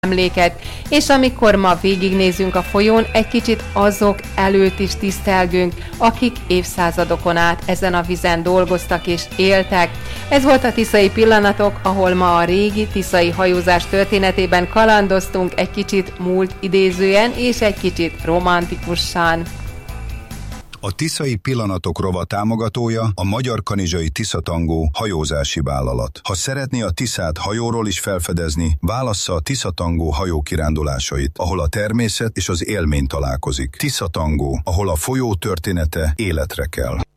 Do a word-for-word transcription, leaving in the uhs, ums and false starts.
emléket, és amikor ma végignézünk a folyón, egy kicsit azok előtt is tisztelgünk, akik évszázadokon át ezen a vizen dolgoztak és éltek. Ez volt a Tiszai Pillanatok, ahol ma a régi tiszai hajózás történetében kalandoztunk egy kicsit múlt idézően és egy kicsit romantikusan. A Tiszai Pillanatok rovat támogatója a Magyar Kanizsai Tiszatangó hajózási vállalat. Ha szeretné a Tiszát hajóról is felfedezni, válassza a Tiszatangó hajókirándulásait, ahol a természet és az élmény találkozik. Tiszatangó, ahol a folyó története életre kell.